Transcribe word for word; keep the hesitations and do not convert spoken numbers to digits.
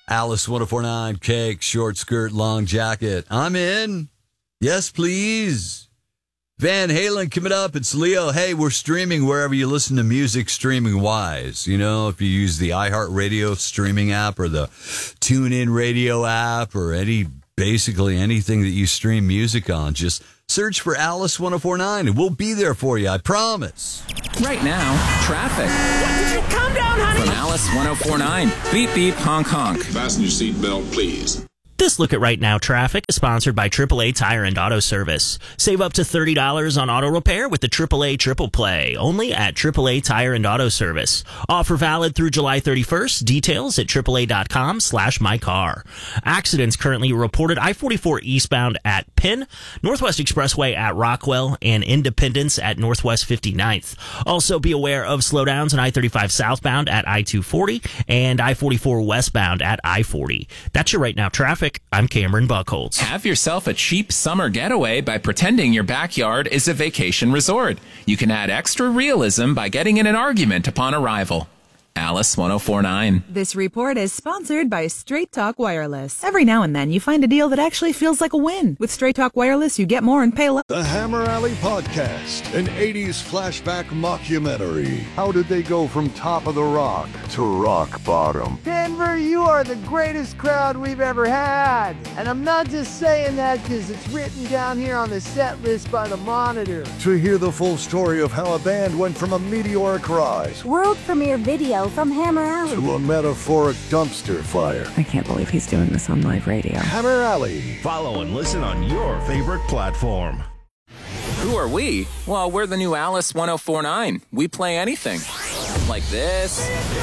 Alice ten forty-nine, cake, short skirt, long jacket. I'm in. Yes, please. Van Halen coming up. It's Leo. Hey, we're streaming wherever you listen to music streaming wise. You know, if you use the iHeartRadio streaming app or the TuneIn Radio app or any basically anything that you stream music on, just search for Alice ten forty-nine and we'll be there for you. I promise. Right now, traffic. Calm down, honey. From Alice ten forty-nine. Beep, beep, honk, honk. Fasten your seatbelt, please. This look at Right Now Traffic is sponsored by triple A Tire and Auto Service. Save up to thirty dollars on auto repair with the triple A Triple Play, only at triple A Tire and Auto Service. Offer valid through July thirty-first. Details at triple A dot com slash my car. Accidents currently reported I forty-four eastbound at Penn, Northwest Expressway at Rockwell, and Independence at Northwest fifty-ninth. Also be aware of slowdowns on I thirty-five southbound at I two forty and I forty-four westbound at I forty. That's your Right Now Traffic. I'm Cameron Buckholz. Have yourself a cheap summer getaway by pretending your backyard is a vacation resort. You can add extra realism by getting in an argument upon arrival. Alice ten forty-nine. This report is sponsored by Straight Talk Wireless. Every now and then you find a deal that actually feels like a win. With Straight Talk Wireless, you get more and pay less. The Hammer Alley Podcast, an eighties flashback mockumentary. How did they go from top of the rock to rock bottom? Denver, you are the greatest crowd we've ever had. And I'm not just saying that because it's written down here on the set list by the Monitor. To hear the full story of how a band went from a meteoric rise world premiere video from Hammer Alley to a metaphoric dumpster fire. I can't believe he's doing this on live radio. Hammer Alley. Follow and listen on your favorite platform. Who are we? Well, we're the new Alice ten forty-nine. We play anything. Like this.